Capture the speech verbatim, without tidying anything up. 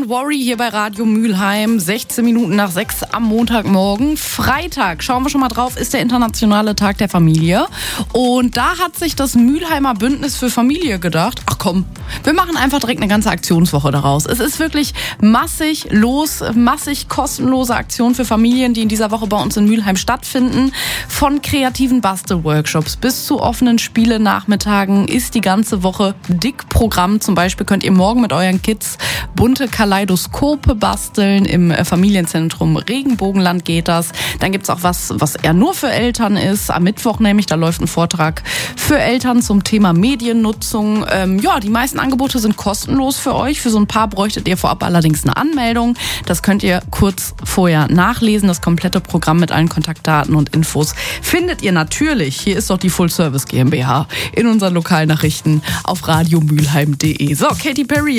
Worry hier bei Radio Mülheim. sechzehn Minuten nach sechs am Montagmorgen. Freitag, schauen wir schon mal drauf, ist der internationale Tag der Familie. Und da hat sich das Mülheimer Bündnis für Familie gedacht, ach komm, wir machen einfach direkt eine ganze Aktionswoche daraus. Es ist wirklich massig los, massig kostenlose Aktionen für Familien, die in dieser Woche bei uns in Mülheim stattfinden. Von kreativen Bastelworkshops bis zu offenen Spiele-Nachmittagen ist die ganze Woche dick Programm. Zum Beispiel könnt ihr morgen mit euren Kids bunte Kaleidoskope basteln. Im Familienzentrum Regenbogenland geht das. Dann gibt's auch was, was eher nur für Eltern ist. Am Mittwoch nämlich, da läuft ein Vortrag für Eltern zum Thema Mediennutzung. Ähm, ja, die meisten Angebote sind kostenlos für euch. Für so ein paar bräuchtet ihr vorab allerdings eine Anmeldung. Das könnt ihr kurz vorher nachlesen. Das komplette Programm mit allen Kontaktdaten und Infos findet ihr natürlich, hier ist doch die Full Service GmbH, in unseren Lokalnachrichten auf radio mülheim punkt de. So, Katy Perry